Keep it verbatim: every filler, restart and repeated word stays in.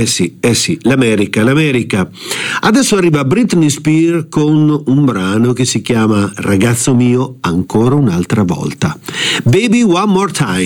Eh sì, eh sì, l'America, l'America. Adesso arriva Britney Spears con un brano che si chiama Ragazzo mio, ancora un'altra volta. Baby One More Time.